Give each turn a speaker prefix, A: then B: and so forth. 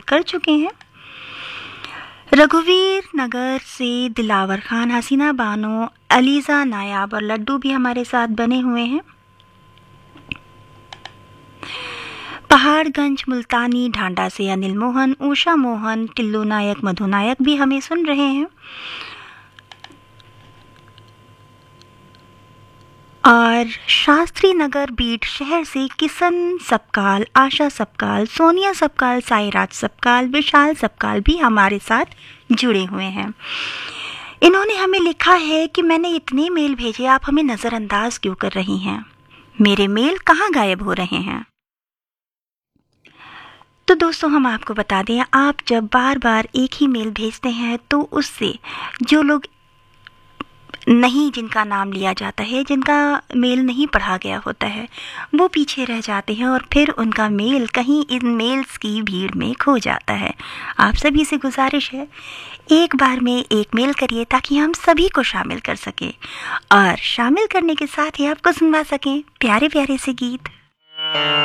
A: कर चुके हैं। रघुवीर नगर से दिलावर खान, हसीना बानो, अलीज़ा नायाब और लड्डू भी हमारे साथ बने हुए हैं। पहाड़गंज, मुल्तानी, ढांडा से अनिल मोहन, उषा मोहन, टिल्लू नायक, मधु नायक भी हमें सुन रहे हैं। और शास्त्री नगर बीट शहर से किशन सबकाल, आशा सबकाल, सोनिया सबकाल, साईराज सबकाल, विशाल सबकाल भी हमारे साथ जुड़े हुए हैं। इन्होंने हमें लिखा है कि मैंने इतने मेल भेजे, आप हमें नज़रअंदाज क्यों कर रही हैं? मेरे मेल कहाँ गायब हो रहे हैं? तो दोस्तों, हम आपको बता दें, आप जब बार बार एक ही मेल भेजते हैं तो उससे जो लोग नहीं, जिनका नाम लिया जाता है, जिनका मेल नहीं पढ़ा गया होता है, वो पीछे रह जाते हैं और फिर उनका मेल कहीं इन मेल्स की भीड़ में खो जाता है। आप सभी से गुजारिश है, एक बार में एक मेल करिए ताकि हम सभी को शामिल कर सकें और शामिल करने के साथ ही आपको सुनवा सकें प्यारे प्यारे से गीत।